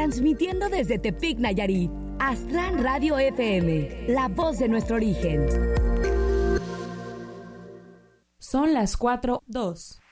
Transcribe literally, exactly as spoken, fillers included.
transmitiendo desde Tepic, Nayarit. Aztlán Radio F M, la voz de nuestro origen. Son las cuatro dos.